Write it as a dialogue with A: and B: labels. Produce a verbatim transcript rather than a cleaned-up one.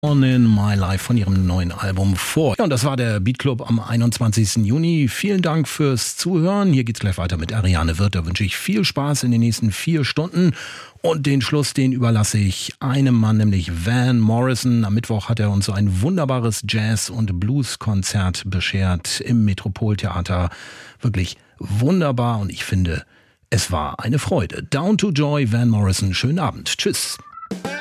A: On in My Life von ihrem neuen Album vor. Ja, und das war der Beat Club am einundzwanzigsten Juni. Vielen Dank fürs Zuhören. Hier geht's gleich weiter mit Ariane Wirth. Da wünsche ich viel Spaß in den nächsten vier Stunden. Und den Schluss, den überlasse ich einem Mann, nämlich Van Morrison. Am Mittwoch hat er uns so ein wunderbares Jazz- und Blues-Konzert beschert im Metropoltheater. Wirklich wunderbar und ich finde, es war eine Freude. Down to Joy, Van Morrison. Schönen Abend. Tschüss.